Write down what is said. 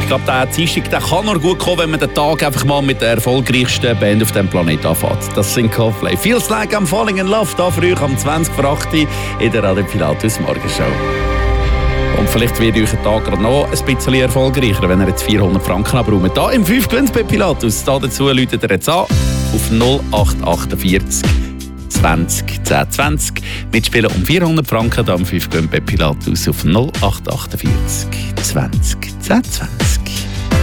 glaube, der Dienstag der kann noch gut kommen, wenn man den Tag einfach mal mit der erfolgreichsten Band auf dem Planeten anfängt. Das sind Coldplay. Feels like I'm falling in love, da früh am 20:08 in der Radio Pilatus Morgenshow. Und vielleicht wird euch der Tag gerade noch ein bisschen erfolgreicher, wenn ihr jetzt 400 Franken abräumt. Da im 5 gewinnt bei Pilatus. Da dazu läutet ihr jetzt an auf 0848 20 10 20. Mitspielen um 400 Franken, da im 5 gewinnt bei Pilatus auf 0848 20 10 20.